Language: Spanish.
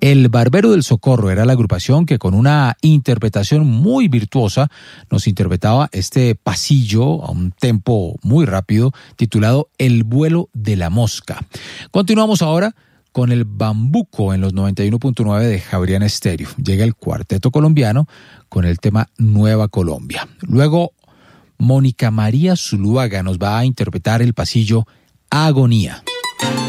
El Barbero del Socorro era la agrupación que con una interpretación muy virtuosa nos interpretaba este pasillo a un tempo muy rápido titulado El vuelo de la mosca. Continuamos ahora con el Bambuco en los 91.9 de Javeriana Estéreo. Llega el cuarteto colombiano con el tema Nueva Colombia. Luego, Mónica María Zuluaga nos va a interpretar el pasillo Agonía.